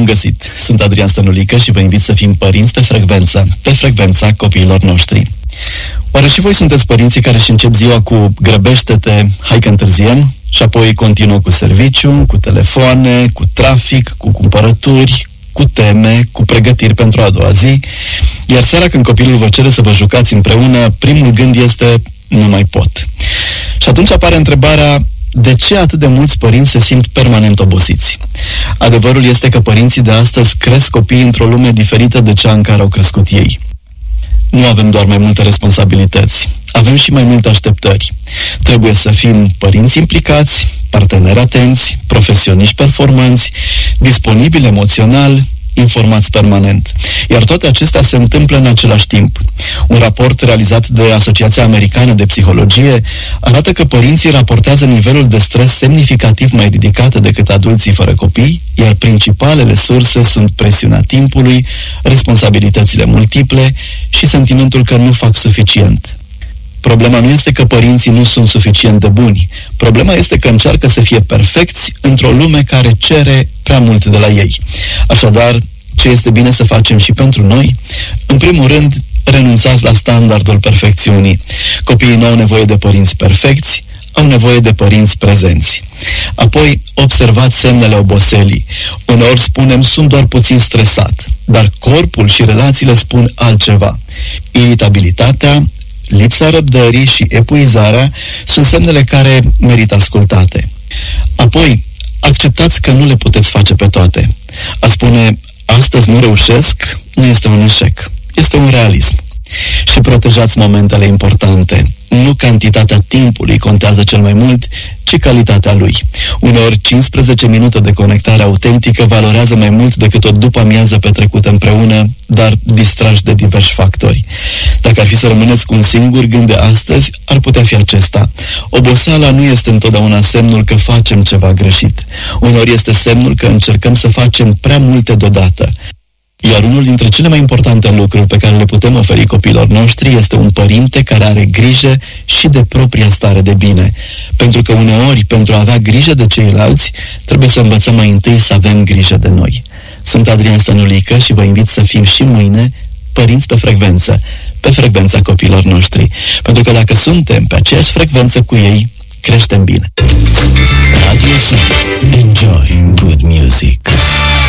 găsit! Sunt Adrian Stănulică și vă invit să fim părinți pe frecvența copiilor noștri. Oare și voi sunteți părinții care își încep ziua cu grăbește-te, hai că întârziem, și apoi continuă cu serviciu, cu telefoane, cu trafic, cu cumpărături, cu teme, cu pregătiri pentru a doua zi, iar seara când copilul vă cere să vă jucați împreună, primul gând este nu mai pot. Și atunci apare întrebarea: de ce atât de mulți părinți se simt permanent obosiți? Adevărul este că părinții de astăzi cresc copiii într-o lume diferită de cea în care au crescut ei. Nu avem doar mai multe responsabilități, avem și mai multe așteptări. Trebuie să fim părinți implicați, parteneri atenți, profesioniști performanți, disponibili emoțional, informați permanent. Iar toate acestea se întâmplă în același timp. Un raport realizat de Asociația Americană de Psihologie arată că părinții raportează nivelul de stres semnificativ mai ridicat decât adulții fără copii, iar principalele surse sunt presiunea timpului, responsabilitățile multiple și sentimentul că nu fac suficient. Problema nu este că părinții nu sunt suficient de buni. Problema este că încearcă să fie perfecți într-o lume care cere prea mult de la ei. Așadar, ce este bine să facem și pentru noi? În primul rând, renunțați la standardul perfecțiunii. Copiii nu au nevoie de părinți perfecți, au nevoie de părinți prezenți. Apoi, observați semnele oboselii. Uneori spunem, sunt doar puțin stresat, dar corpul și relațiile spun altceva. Iritabilitatea, lipsa răbdării și epuizarea sunt semnele care merită ascultate. Apoi, acceptați că nu le puteți face pe toate. A spune, astăzi nu reușesc, nu este un eșec, este un realism. Și protejați momentele importante. Nu cantitatea timpului contează cel mai mult, ci calitatea lui. Uneori 15 minute de conectare autentică valorează mai mult decât o după-amiază petrecută împreună, dar distrași de diversi factori. Dacă ar fi să rămâneți cu un singur gând de astăzi, ar putea fi acesta: oboseala nu este întotdeauna semnul că facem ceva greșit. Uneori este semnul că încercăm să facem prea multe deodată. Iar unul dintre cele mai importante lucruri pe care le putem oferi copiilor noștri este un părinte care are grijă și de propria stare de bine. Pentru că uneori, pentru a avea grijă de ceilalți, trebuie să învățăm mai întâi să avem grijă de noi. Sunt Adrian Stănulică și vă invit să fim și mâine părinți pe frecvența copiilor noștri. Pentru că dacă suntem pe aceeași frecvență cu ei, creștem bine. Radio Sun. Enjoy good music.